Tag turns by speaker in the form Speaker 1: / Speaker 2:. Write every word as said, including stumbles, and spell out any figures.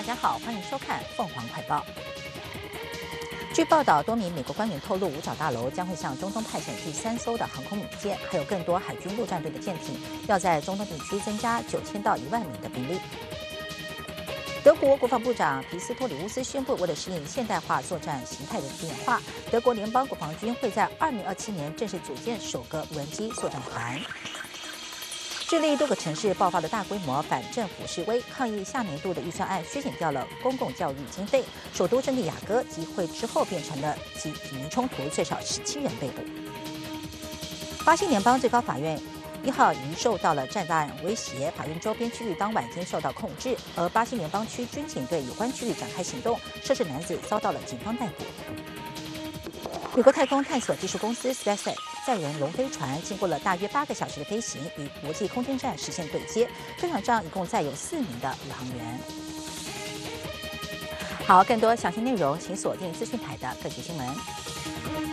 Speaker 1: 家好，欢迎收看凤凰快报。据报道，多名美国官员透露，五角大楼将会向中东派遣第三艘的航空母舰，还有更多海军陆战队的舰艇，要在中东地区增加九千到一万名的兵力。德国国防部长皮斯托里乌斯宣布，为了适应现代化作战形态的变化，德国联邦国防军会在二零二七年正式组建首个无人机作战团。智利多个城市爆发了大规模反政府示威，抗议下年度的预算案削减掉了公共教育经费。首都圣地亚哥集会之后变成了警民冲突，最少十七人被捕。巴西联邦最高法院一号已受到了炸弹威胁，法院周边区域当晚已经受到控制，而巴西联邦区军警对有关区域展开行动，涉事男子遭到了警方逮捕。美国太空探索技术公司 SpaceX 载人龙飞船经过了大约八个小时的飞行，与国际空间站实现对接。飞船上一共载有四名的宇航员。好，更多详细内容请锁定资讯台的各节新闻。